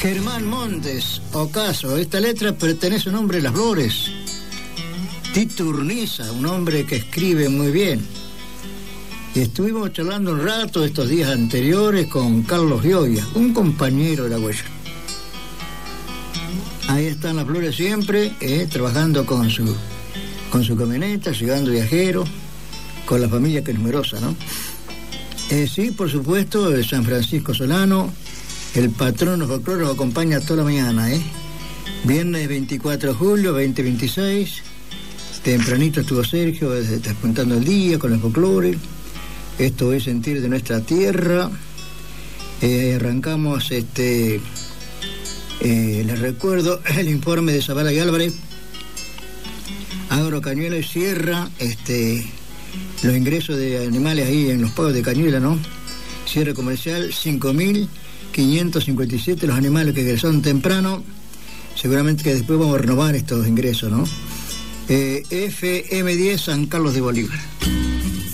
Germán Montes, Ocaso. Esta letra pertenece a un hombre de las Flores, Tito Urniza, un hombre que escribe muy bien. Y estuvimos charlando un rato estos días anteriores con Carlos Gioia, un compañero de la huella. Ahí están las Flores siempre, trabajando con su camioneta, llevando viajeros, con la familia que es numerosa, ¿no? Sí, por supuesto, el San Francisco Solano, el patrono folclore, nos acompaña toda la mañana, Viernes 24 de julio, 2026, tempranito estuvo Sergio, despuntando el día con el folclore. Esto es Sentir de Nuestra Tierra. Arrancamos, les recuerdo el informe de Zavala y Álvarez. Agro Cañuelas cierra los ingresos de animales ahí en los pagos de Cañuela, ¿no? Cierre comercial, 5.557 los animales que ingresaron temprano. Seguramente que después vamos a renovar estos ingresos, ¿no? FM10 San Carlos de Bolívar.